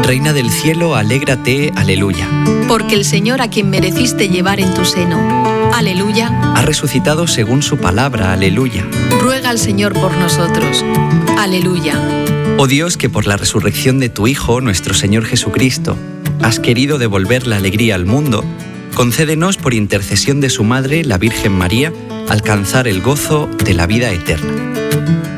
Reina del cielo, alégrate, aleluya. Porque el Señor, a quien mereciste llevar en tu seno, aleluya, ha resucitado según su palabra, aleluya. Ruega al Señor por nosotros, aleluya. Oh Dios, que por la resurrección de tu Hijo, nuestro Señor Jesucristo, has querido devolver la alegría al mundo, concédenos por intercesión de su Madre, la Virgen María, alcanzar el gozo de la vida eterna.